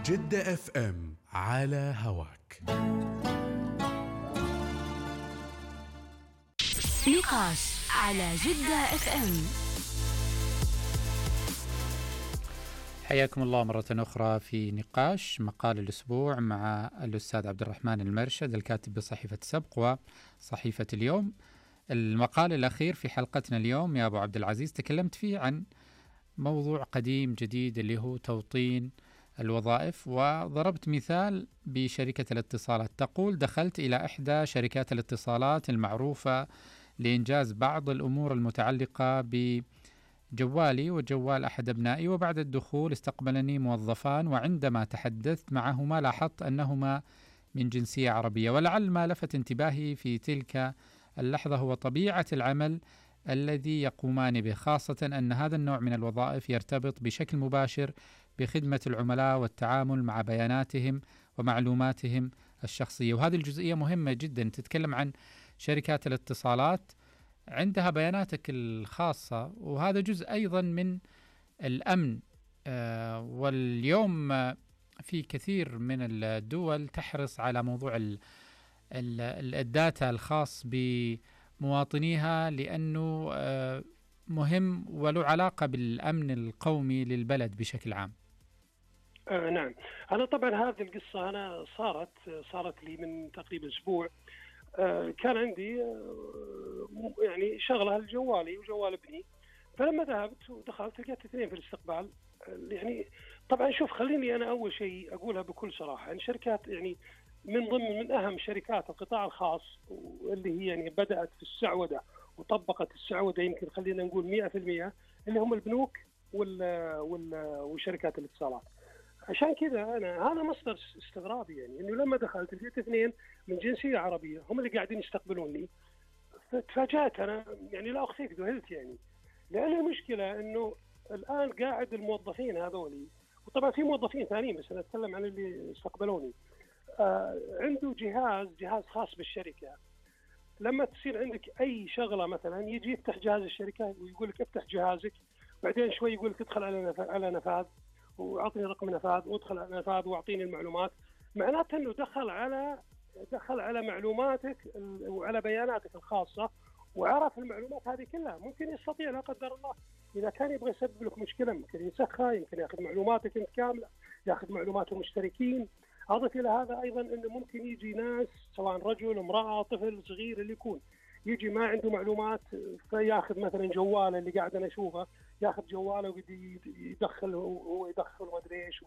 جدة اف ام على هواك. نقاش على جدة اف ام. حياكم الله مرة أخرى في نقاش مقال الأسبوع مع الأستاذ عبد الرحمن المرشد، الكاتب بصحيفة سبق وصحيفة اليوم. المقال الأخير في حلقتنا اليوم يا أبو عبد العزيز تكلمت فيه عن موضوع قديم جديد اللي هو توطين الوظائف، وضربت مثال بشركة الاتصالات. تقول: دخلت إلى إحدى شركات الاتصالات المعروفة لإنجاز بعض الأمور المتعلقة بجوالي وجوال أحد أبنائي، وبعد الدخول استقبلني موظفان، وعندما تحدثت معهما لاحظت أنهما من جنسية عربية، ولعل ما لفت انتباهي في تلك اللحظة هو طبيعة العمل الذي يقومان به، خاصة أن هذا النوع من الوظائف يرتبط بشكل مباشر بخدمة العملاء والتعامل مع بياناتهم ومعلوماتهم الشخصية. وهذه الجزئية مهمة جدا. تتكلم عن شركات الاتصالات عندها بياناتك الخاصة، وهذا جزء أيضا من الأمن. واليوم في كثير من الدول تحرص على موضوع الداتا الخاص بمواطنيها، لأنه مهم وله علاقة بالأمن القومي للبلد بشكل عام. نعم، أنا طبعا هذه القصة أنا صارت لي من تقريبا أسبوع. كان عندي يعني شغلة لجوالي وجوال ابني، فلما ذهبت ودخلت لقيت اثنين في الاستقبال. يعني طبعا شوف، خليني أنا أول شيء أقولها بكل صراحة، يعني شركات يعني من أهم شركات القطاع الخاص، واللي هي يعني بدأت في السعودة وطبقت السعودة، يمكن خلينا نقول 100%، اللي هم البنوك وشركات الاتصالات. عشان كذا هذا مصدر استغرابي، يعني انه لما دخلت لقيت اثنين من جنسيه عربيه هم اللي قاعدين يستقبلوني. فتفاجأت انا، يعني لا اخفيك ذهلت، يعني لان المشكله انه الان قاعد الموظفين هذولي، وطبعا في موظفين ثانيين بس انا اتكلم عن اللي استقبلوني، عنده جهاز خاص بالشركه. لما تصير عندك اي شغله مثلا يجي يفتح جهاز الشركه ويقول لك افتح جهازك، بعدين شوي يقول لك ادخل على نفاذ واعطني رقم نفاذ، وادخل على نفاذ واعطيني المعلومات. معناته انه دخل على معلوماتك وعلى بياناتك الخاصه، وعرف المعلومات هذه كلها. ممكن يستطيع لا قدر الله اذا كان يبغى يسبب لك مشكله، ممكن ينسخها، يمكن ياخذ معلوماتك انت كامله، ياخذ معلومات المشتركين. اضف الى هذا ايضا انه ممكن يجي ناس، سواء رجل امراه طفل صغير، اللي يكون يجي ما عنده معلومات، فياخذ مثلا جواله اللي قاعد انا اشوفه، ياخذ جواله ويدخل وما ادري ايش،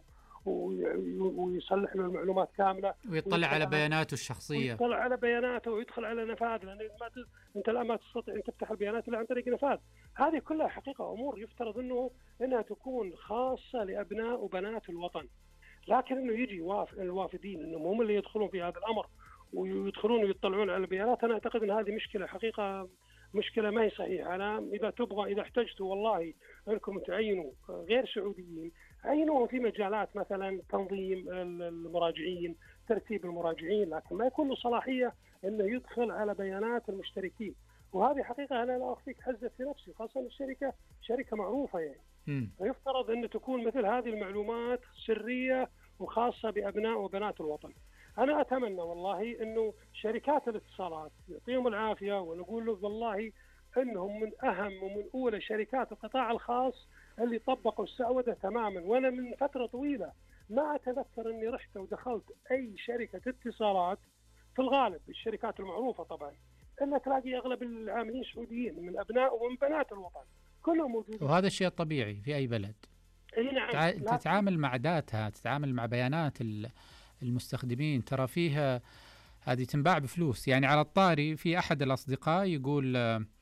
ويصلح له المعلومات كامله، ويطلع على بياناته الشخصيه، ويطلع على بياناته ويدخل على نفاذ، لان انت الان ما تستطيع ان تفتح البيانات الا عن طريق نفاذ. هذه كلها حقيقه امور يفترض انها تكون خاصه لابناء وبنات الوطن، لكن انه يجي الوافدين انهم هم اللي يدخلون في هذا الامر ويدخلون ويطلعون على البيانات. انا اعتقد ان هذه مشكله حقيقه، مشكله ما هي صحيحه. انا اذا احتجتوا والله انكم تعينوا غير سعوديين، عينوهم في مجالات مثلا تنظيم المراجعين، ترتيب المراجعين، لكن ما يكون له صلاحيه انه يدخل على بيانات المشتركين. وهذه حقيقه انا لا اخفيك حزت في نفسي، خاصه الشركه شركه معروفه يعني. فيفترض ان تكون مثل هذه المعلومات سريه وخاصه بابناء وبنات الوطن. أنا أتمنى والله إنه شركات الاتصالات يعطيهم العافية، ونقول له والله إنهم من أهم ومن أولى شركات القطاع الخاص اللي طبقوا السعودة تماما. وأنا من فترة طويلة ما أتذكر إني رحت ودخلت أي شركة اتصالات، في الغالب الشركات المعروفة طبعا، إلا تلاقي أغلب العاملين سعوديين من أبناء ومن بنات الوطن، كلهم موجودين. وهذا الشيء طبيعي في أي بلد. نعم. تتعامل مع داتها، تتعامل مع بيانات المستخدمين، ترى فيها هذه تنباع بفلوس. يعني على الطاري، في أحد الأصدقاء يقول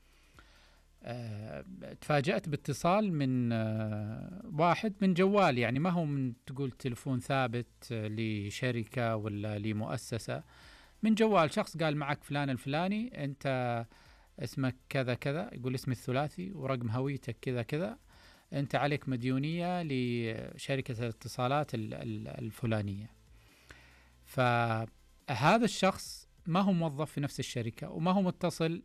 تفاجأت باتصال من واحد من جوال، يعني ما هو من تقول تلفون ثابت لشركة ولا لمؤسسة، من جوال شخص قال معك فلان الفلاني، أنت اسمك كذا كذا، يقول اسم الثلاثي ورقم هويتك كذا كذا، أنت عليك مديونية لشركة الاتصالات الفلانية. فهذا الشخص ما هو موظف في نفس الشركة، وما هو متصل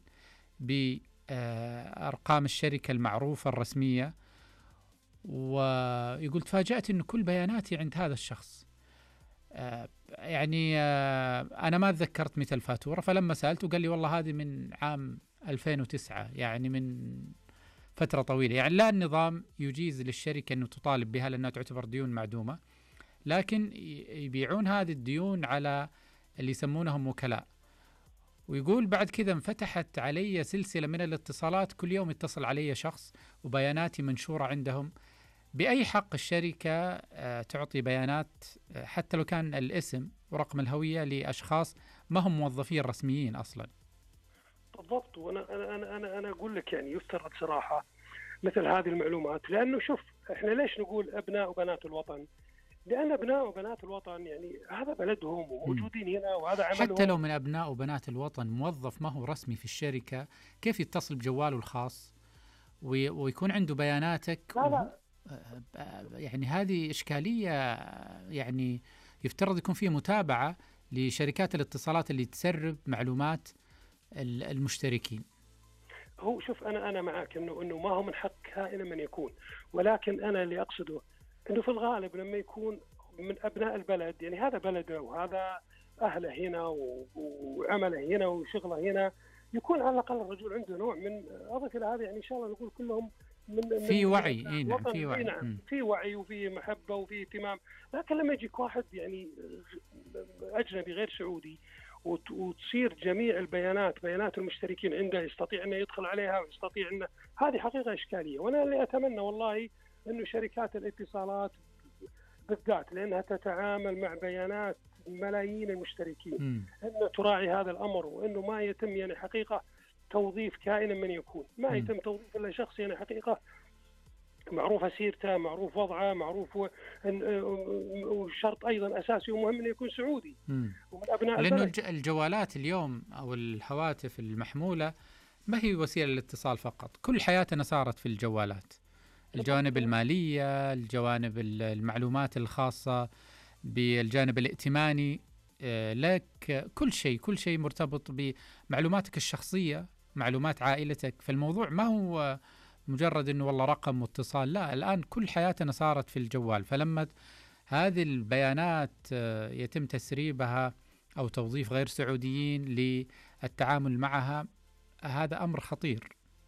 بأرقام الشركة المعروفة الرسمية، ويقول تفاجأت أن كل بياناتي عند هذا الشخص. يعني أنا ما تذكرت متى الفاتورة، فلما سألته قال لي والله هذه من عام 2009، يعني من فترة طويلة. يعني لا النظام يجيز للشركة أنه تطالب بها لأنها تعتبر ديون معدومة، لكن يبيعون هذه الديون على اللي يسمونهم وكلاء. ويقول بعد كذا انفتحت علي سلسلة من الاتصالات، كل يوم يتصل علي شخص وبياناتي منشورة عندهم. بأي حق الشركة تعطي بيانات حتى لو كان الاسم ورقم الهوية لأشخاص ما هم موظفين رسميين أصلا؟ بالضبط. وانا انا انا انا اقول لك يعني يفترض صراحه مثل هذه المعلومات، لانه شوف احنا ليش نقول ابناء وبنات الوطن؟ لان ابناء وبنات الوطن يعني هذا بلدهم وموجودين هنا وهذا عملهم. حتى لو من أبناء وبنات الوطن موظف ما هو رسمي في الشركة، كيف يتصل بجواله الخاص ويكون عنده بياناتك؟ لا يعني هذه إشكالية. يعني يفترض يكون فيه متابعة لشركات الاتصالات اللي تسرب معلومات المشتركين. هو شوف انا معك انه ما هو من حق كائن من يكون، ولكن انا اللي اقصده انه في الغالب لما يكون من ابناء البلد، يعني هذا بلده وهذا اهله هنا وعمله هنا وشغله هنا، يكون على الاقل الرجل عنده نوع من، اضف الى هذا يعني ان شاء الله نقول كلهم في وعي. نعم في وعي. نعم في وعي وفي محبه وفي اهتمام. لكن لما يجيك واحد يعني اجنبي غير سعودي وتصير جميع بيانات المشتركين عنده يستطيع انه يدخل عليها ويستطيع انه، هذه حقيقه اشكاليه. وانا اللي اتمنى والله انه شركات الاتصالات بالذات لانها تتعامل مع بيانات ملايين المشتركين انه تراعي هذا الامر، وانه ما يتم يعني حقيقه توظيف كائن من يكون، ما يتم توظيف الا شخص يعني حقيقه معروفه سيرته، معروف وضعه، معروف وشرط ايضا اساسي ومهم انه يكون سعودي ومن ابناء لانه البلد. الجوالات اليوم او الهواتف المحموله ما هي وسيله للاتصال فقط، كل حياتنا صارت في الجوالات. الجوانب الماليه، الجوانب المعلومات الخاصه بالجانب الائتماني لك، كل شيء مرتبط بمعلوماتك الشخصيه، معلومات عائلتك. فالموضوع ما هو مجرد انه والله رقم واتصال، لا، الان كل حياتنا صارت في الجوال. فلما هذه البيانات يتم تسريبها او توظيف غير سعوديين للتعامل معها، هذا امر خطير.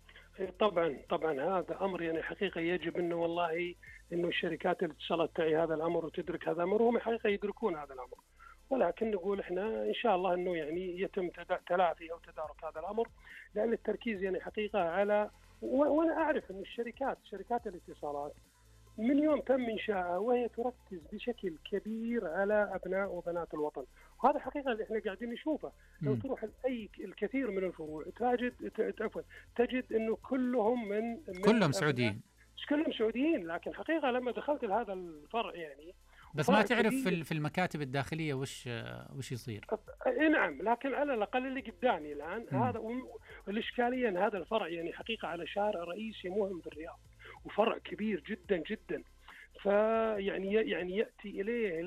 طبعا هذا امر يعني حقيقه يجب انه والله انه الشركات الاتصالات تعي هذا الامر وتدرك هذا الامر، وهم حقيقه يدركون هذا الامر. ولكن نقول احنا ان شاء الله انه يعني يتم تلافي او تدارك هذا الامر، لان التركيز يعني حقيقه على، وانا اعرف ان شركات الاتصالات من يوم تم انشائها وهي تركز بشكل كبير على ابناء وبنات الوطن، وهذا حقيقه اللي احنا قاعدين نشوفه. لو تروح الكثير من الفروع تجد انه كلهم سعوديين. كلهم سعوديين، لكن حقيقه لما دخلت لهذا الفرع يعني بس ما تعرف في المكاتب الداخليه وش يصير. نعم، لكن على الاقل اللي قدامي الان هذا والاشكاليه ان هذا الفرع يعني حقيقه على شارع رئيسي مهم بالرياض، وفرع كبير جدا جدا، فيعني ياتي اليه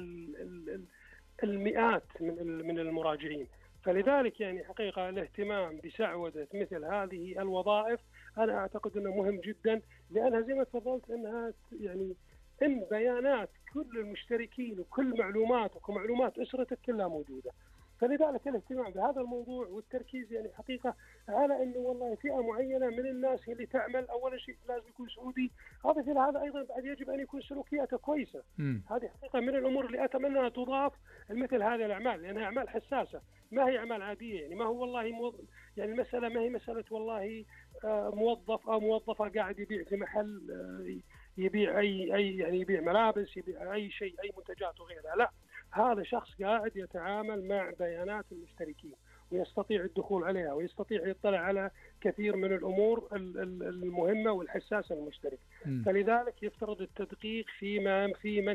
المئات من المراجعين. فلذلك يعني حقيقه الاهتمام بسعوده مثل هذه الوظائف انا اعتقد انه مهم جدا، لانها زي ما تفضلت انها يعني ان بيانات كل المشتركين وكل معلوماتك ومعلومات اسرتك كلها موجوده. فلذلك الاهتمام بهذا الموضوع والتركيز يعني حقيقه على انه والله فئه معينه من الناس اللي تعمل، اول شيء لازم يكون سعودي، اضف الى هذا ايضا بعد يجب ان يكون سلوكياته كويسه. هذه حقيقه من الامور اللي اتمنى انها تضاف لمثل هذه الاعمال، لانها اعمال حساسه، ما هي اعمال عاديه. يعني ما هو والله يعني المساله ما هي مساله والله موظف او موظفه قاعد يبيع في محل يبيع اي يعني يبيع ملابس، يبيع اي شيء، اي منتجات وغيرها. لا، هذا شخص قاعد يتعامل مع بيانات المشتركين ويستطيع الدخول عليها ويستطيع يطلع على كثير من الامور المهمه والحساسه للمشترك. فلذلك يفترض التدقيق في من